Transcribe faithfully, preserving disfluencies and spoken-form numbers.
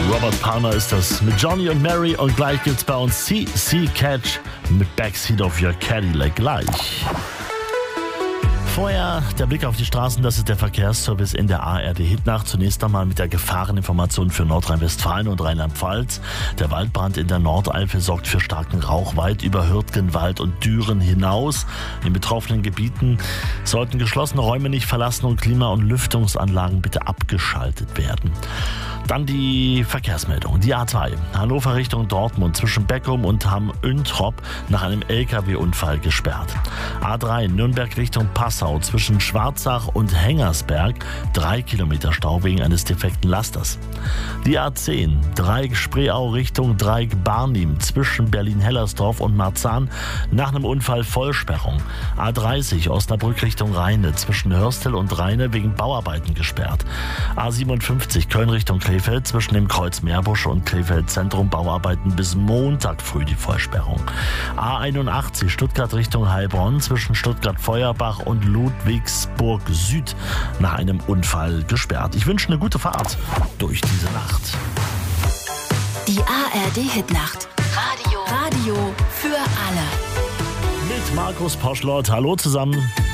Robert Palmer ist das mit Johnny und Mary und gleich gibt's bei uns C C Catch mit Backseat of Your Cadillac gleich. Vorher der Blick auf die Straßen, das ist der Verkehrsservice in der A R D Hitnacht. Zunächst einmal mit der Gefahreninformation für Nordrhein-Westfalen und Rheinland-Pfalz. Der Waldbrand in der Nordeifel sorgt für starken Rauch weit über Hürtgenwald und Düren hinaus. In betroffenen Gebieten sollten geschlossene Räume nicht verlassen und Klima- und Lüftungsanlagen bitte abgeschaltet werden. Dann die Verkehrsmeldung. Die A zwei, Hannover Richtung Dortmund zwischen Beckum und Hamm-Üntrop nach einem L K W-Unfall gesperrt. A drei, Nürnberg Richtung Passau zwischen Schwarzach und Hengersberg, drei Kilometer Stau wegen eines defekten Lasters. Die A zehn, Dreieck Spreeau Richtung Dreieck Barnim zwischen Berlin-Hellersdorf und Marzahn nach einem Unfall Vollsperrung. A dreißig, Osnabrück Richtung Rheine zwischen Hörstel und Rheine wegen Bauarbeiten gesperrt. A siebenundfünfzig, Köln Richtung Krefeld zwischen dem Kreuz Meerbusch und Krefeld Zentrum Bauarbeiten bis Montag früh die Vollsperrung. A einundachtzig, Stuttgart Richtung Heilbronn zwischen Stuttgart-Feuerbach und Ludwigsburg Süd nach einem Unfall gesperrt. Ich wünsche eine gute Fahrt durch diese Nacht. Die A R D Hitnacht. Radio. Radio für alle. Mit Markus Poschlott. Hallo zusammen.